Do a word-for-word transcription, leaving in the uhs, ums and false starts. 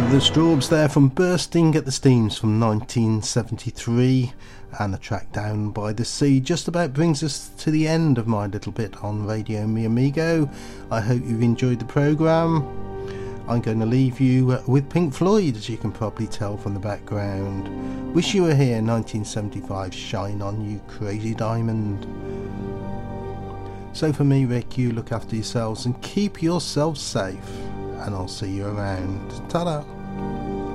The Strawbs there from Bursting at the Steams from nineteen seventy-three, and the track Down by the Sea just about brings us to the end of my little bit on Radio Mi Amigo. I hope you've enjoyed the programme. I'm going to leave you with Pink Floyd, as you can probably tell from the background. Wish You Were Here, nineteen seventy-five, Shine On You Crazy Diamond. So for me, Rick, you look after yourselves and keep yourselves safe, and I'll see you around. Ta-da!